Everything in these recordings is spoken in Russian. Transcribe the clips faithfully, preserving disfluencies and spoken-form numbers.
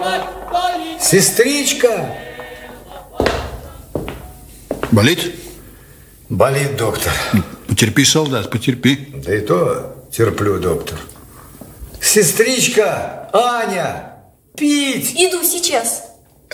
Сестричка! Болит? Болит, доктор. Потерпи, солдат, потерпи. Да и то терплю, доктор. Сестричка! Аня! Пить! Иду сейчас.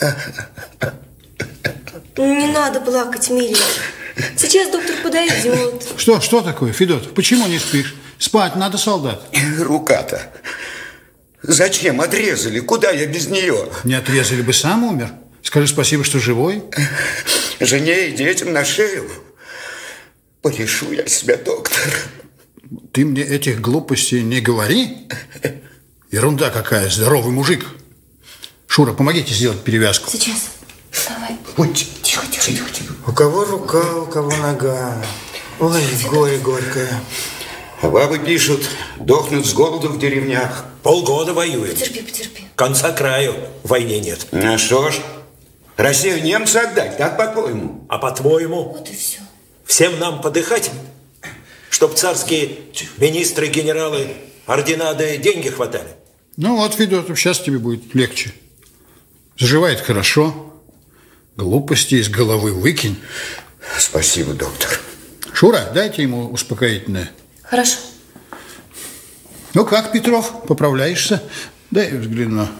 Не надо плакать, миленький. Сейчас доктор подойдет. Что, что такое, Федот? Почему не спишь? Спать надо, солдат. Рука-то. Зачем отрезали? Куда я без нее? Не отрезали бы, сам умер. Скажи спасибо, что живой. Жене и детям на шею. Порешу я себя, доктор. Ты мне этих глупостей не говори. Ерунда какая, здоровый мужик. Шура, помогите сделать перевязку. Сейчас. Давай. Ой, Тихо, тихо, тихо, тихо. У кого рука, у кого нога. Ой, горе горькое. А бабы пишут, дохнут с голоду в деревнях. Полгода воюем. Потерпи, потерпи. Конца краю в войне нет. А что ж, Россию немцу отдать, так по-твоему? А по-твоему? Вот и все. Всем нам подыхать, чтоб царские министры, генералы, ордена да деньги хватали? Ну вот, Федотов, сейчас тебе будет легче. Заживает хорошо. Глупости из головы выкинь. Спасибо, доктор. Шура, дайте ему успокоительное. Хорошо. Ну как, Петров, поправляешься? Дай я взгляну.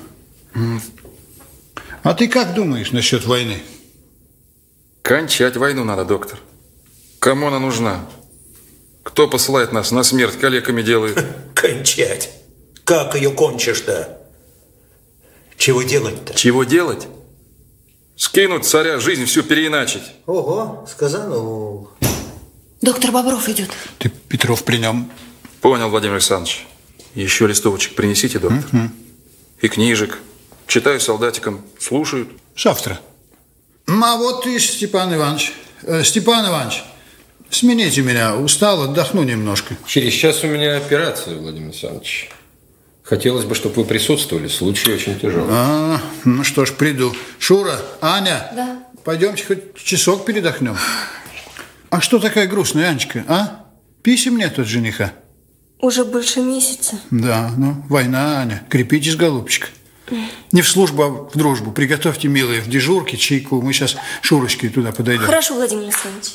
А ты как думаешь насчет войны? Кончать войну надо, доктор. Кому она нужна? Кто посылает нас на смерть, калеками делает? Кончать. Как ее кончишь-то? Чего делать-то? Чего делать? Скинуть царя, жизнь всю переиначить. Ого, сказано. Доктор Бобров идет. Ты, Петров, при нем? Понял, Владимир Александрович. Еще листовочек принесите, доктор. Угу. И книжек. Читаю солдатикам, слушают. Завтра. А вот и Степан Иванович. Э, Степан Иванович, смените меня. Устал, отдохну немножко. Через час у меня операция, Владимир Александрович. Хотелось бы, чтобы вы присутствовали. Случай очень тяжелый. А, ну что ж, приду. Шура, Аня. Да. Пойдемте хоть часок передохнем. А что такая грустная, Анечка, а? Писем нет от жениха. Уже больше месяца. Да, ну, война, Аня. Крепитесь, голубчик. Не в службу, а в дружбу. Приготовьте, милые, в дежурке чайку. Мы сейчас Шурочкой туда подойдем. Хорошо, Владимир Александрович.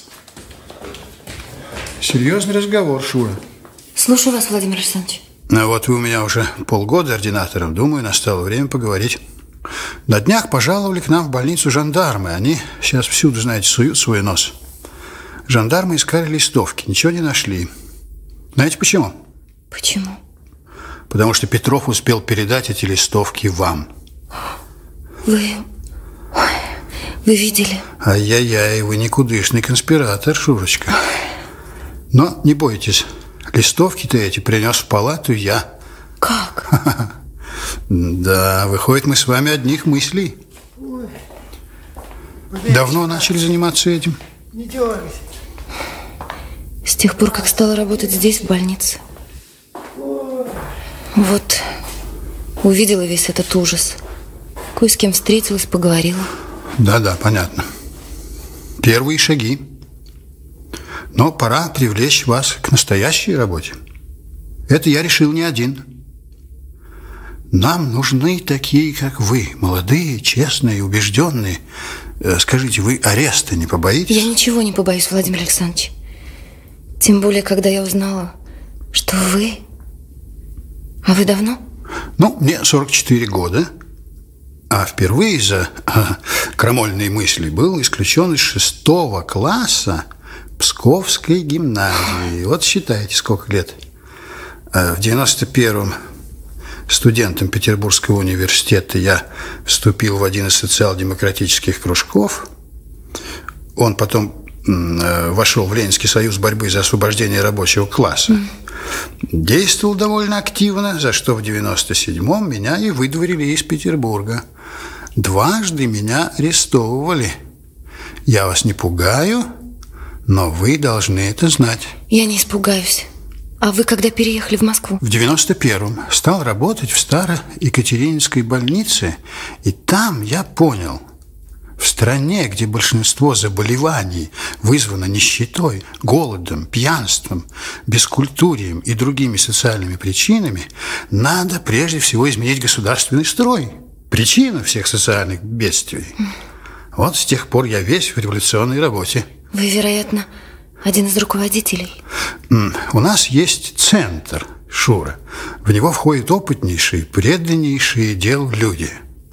Серьезный разговор, Шура. Слушаю вас, Владимир Александрович. А вот вы у меня уже полгода ординатором. Думаю, настало время поговорить. На днях пожаловали к нам в больницу жандармы. Они сейчас всюду, знаете, суют свой нос. Жандармы искали листовки, ничего не нашли. Знаете почему? Почему? Потому что Петров успел передать эти листовки вам. Вы... Ой, вы видели? Ай-яй-яй, вы никудышный конспиратор, Шурочка. Но не бойтесь, листовки-то эти принес в палату я. Как? Да, выходит, мы с вами одних мыслей. Давно начали заниматься этим? Не дергайся. С тех пор, как стала работать здесь, в больнице. Вот, увидела весь этот ужас. Кое с кем встретилась, поговорила. Да-да, понятно. Первые шаги. Но пора привлечь вас к настоящей работе. Это я решил не один. Нам нужны такие, как вы, молодые, честные, убежденные. Скажите, вы ареста не побоитесь? Я ничего не побоюсь, Владимир Александрович. Тем более, когда я узнала, что вы... А вы давно? Ну, мне сорок четыре года. А впервые за а, крамольные мысли был исключен из шестого класса Псковской гимназии. Вот считайте, сколько лет. В девяносто первом студентом Петербургского университета я вступил в один из социал-демократических кружков. Он потом вошел в Ленинский союз борьбы за освобождение рабочего класса. Mm. Действовал довольно активно, за что в девяносто седьмом меня и выдворили из Петербурга. Дважды меня арестовывали. Я вас не пугаю, но вы должны это знать. Я не испугаюсь. А вы когда переехали в Москву? В девяносто первом стал работать в Старо-Екатерининской больнице, и там я понял, в стране, где большинство заболеваний вызвано нищетой, голодом, пьянством, бескультурием и другими социальными причинами, надо прежде всего изменить государственный строй. причина всех социальных бедствий. Вот с тех пор я весь в революционной работе. Вы, вероятно, один из руководителей. У нас есть центр, Шура. В него входят опытнейшие, преданнейшие делу люди.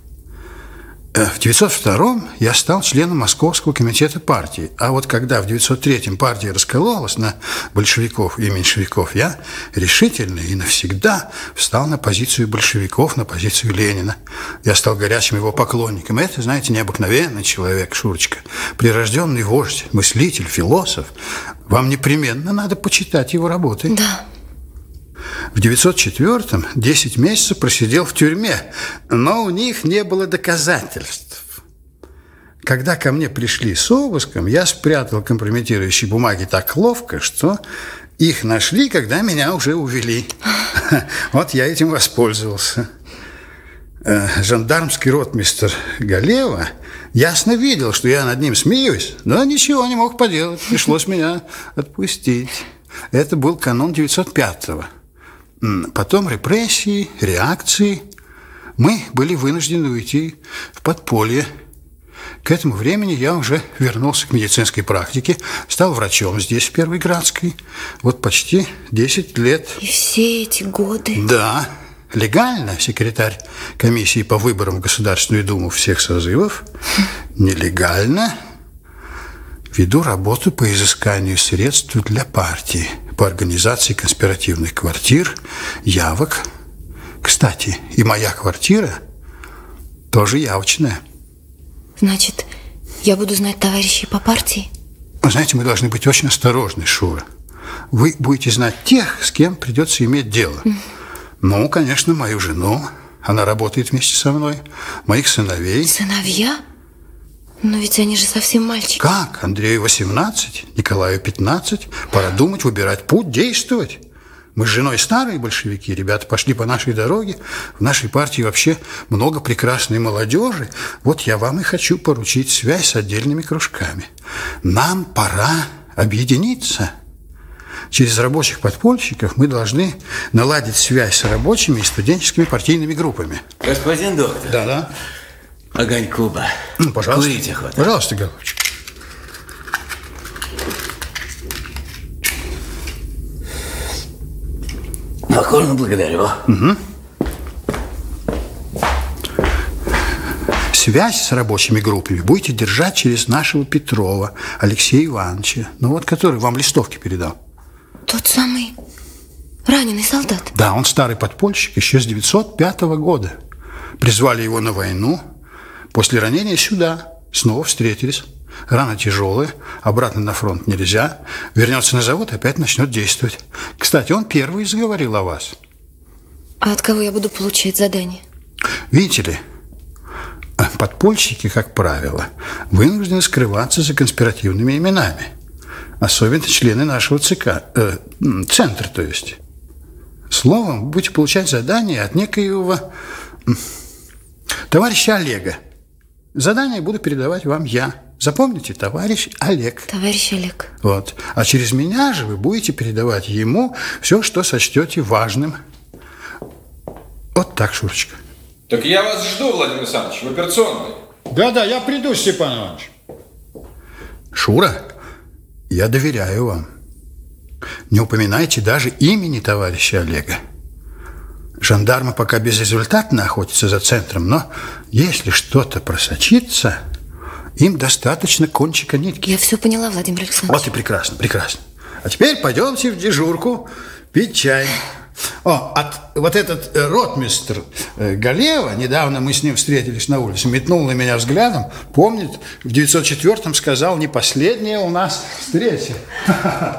В девятьсот втором я стал членом Московского комитета партии. А вот когда в девятьсот третьем партия раскололась на большевиков и меньшевиков, я решительно и навсегда встал на позицию большевиков, на позицию Ленина. Я стал горячим его поклонником. Это, знаете, необыкновенный человек, Шурочка. Прирожденный вождь, мыслитель, философ. Вам непременно надо почитать его работы. Да. В девятьсот четвёртом десять месяцев просидел в тюрьме, но у них не было доказательств. Когда ко мне пришли с обыском, я спрятал компрометирующие бумаги так ловко, что их нашли, когда меня уже увели. Вот я этим воспользовался. Жандармский ротмистр Галева ясно видел, что я над ним смеюсь, но ничего не мог поделать, пришлось меня отпустить. Это был канун девятьсот пятого. Потом репрессии, реакции. Мы были вынуждены уйти в подполье. К этому времени я уже вернулся к медицинской практике, стал врачом здесь, в Первой Градской. Вот почти десять лет. И все эти годы? Да. Легально секретарь комиссии по выборам в Государственную Думу всех созывов. Нелегально веду работу по изысканию средств для партии, по организации конспиративных квартир, явок. Кстати, и моя квартира тоже явочная. Значит, я буду знать товарищей по партии? Вы знаете, мы должны быть очень осторожны, Шура. Вы будете знать тех, с кем придется иметь дело. Mm. Ну, конечно, мою жену. Она работает вместе со мной. Моих сыновей. Сыновья? Но ведь они же совсем мальчики. Как? Андрею восемнадцать, Николаю пятнадцать. Пора думать, выбирать путь, действовать. Мы с женой старые большевики, ребята пошли по нашей дороге. В нашей партии вообще много прекрасной молодежи. Вот я вам и хочу поручить связь с отдельными кружками. Нам пора объединиться. Через рабочих подпольщиков мы должны наладить связь с рабочими и студенческими партийными группами. Господин доктор. Да-да. Огоньку бы. Ну, пожалуйста. Курите хватает. Пожалуйста, голубчик. Покорно благодарю. Угу. Связь с рабочими группами будете держать через нашего Петрова, Алексея Ивановича, ну вот, который вам листовки передал. Тот самый раненый солдат? Да, он старый подпольщик еще с девятьсот пятого года. Призвали его на войну. После ранения сюда. Снова встретились. Рана тяжелая, обратно на фронт нельзя. Вернется на завод, опять начнет действовать. Кстати, он первый заговорил о вас. А от кого я буду получать задание? Видите ли, подпольщики, как правило, вынуждены скрываться за конспиративными именами. Особенно члены нашего ЦК, э, центра, то есть. Словом, вы будете получать задание от некоего товарища Олега. Задание буду передавать вам я. Запомните, товарищ Олег. Товарищ Олег. Вот. А через меня же вы будете передавать ему все, что сочтете важным. Вот так, Шурочка. Так я вас жду, Владимир Александрович, в операционной. Да-да, я приду, Степан Иванович. Шура, я доверяю вам. Не упоминайте даже имени товарища Олега. Жандармы пока безрезультатно охотятся за центром, но если что-то просочится, им достаточно кончика нитки. Я все поняла, Владимир Александрович. Вот и прекрасно, прекрасно. А теперь пойдемте в дежурку пить чай. О, от, вот этот э, ротмистр э, Галева, недавно мы с ним встретились на улице, метнул на меня взглядом, помнит, в девятьсот четвёртом сказал, не последняя у нас встреча.